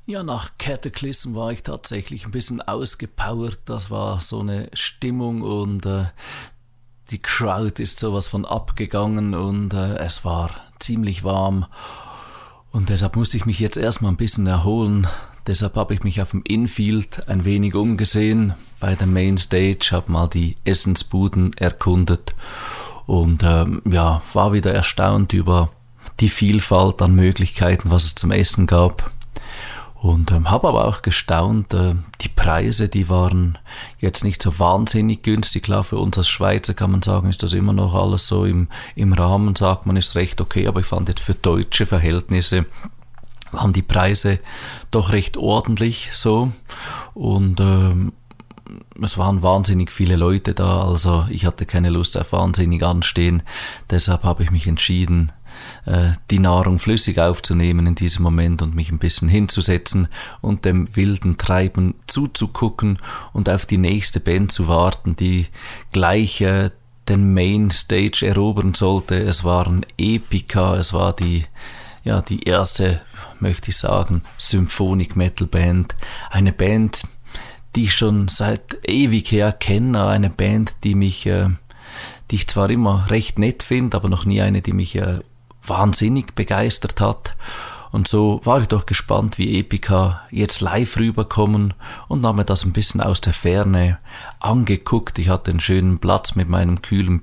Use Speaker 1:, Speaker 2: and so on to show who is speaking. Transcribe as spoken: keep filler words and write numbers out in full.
Speaker 1: Ja, nach Cataclysm war ich tatsächlich ein bisschen ausgepowert. Das war so eine Stimmung und äh, die Crowd ist sowas von abgegangen und äh, es war ziemlich warm. Und deshalb musste ich mich jetzt erstmal ein bisschen erholen. Deshalb habe ich mich auf dem Infield ein wenig umgesehen bei der Mainstage, habe mal die Essensbuden erkundet und ähm, ja, war wieder erstaunt über die Vielfalt an Möglichkeiten, was es zum Essen gab. Und ähm, habe aber auch gestaunt, äh, die Preise, die waren jetzt nicht so wahnsinnig günstig. Klar, für uns als Schweizer kann man sagen, ist das immer noch alles so im, im Rahmen, sagt man, ist recht okay, aber ich fand jetzt für deutsche Verhältnisse waren die Preise doch recht ordentlich so und ähm, es waren wahnsinnig viele Leute da, also ich hatte keine Lust auf wahnsinnig anstehen, deshalb habe ich mich entschieden, die Nahrung flüssig aufzunehmen in diesem Moment und mich ein bisschen hinzusetzen und dem wilden Treiben zuzugucken und auf die nächste Band zu warten, die gleich äh, den Mainstage erobern sollte. Es waren Epica, es war die, ja, die erste, möchte ich sagen, Symphonic Metal Band, eine Band, die ich schon seit ewig her kenne, eine Band, die mich, äh, die ich zwar immer recht nett finde, aber noch nie eine, die mich äh, wahnsinnig begeistert hat. Und so war ich doch gespannt, wie Epica jetzt live rüberkommen und habe mir das ein bisschen aus der Ferne angeguckt. Ich hatte einen schönen Platz mit meinem kühlen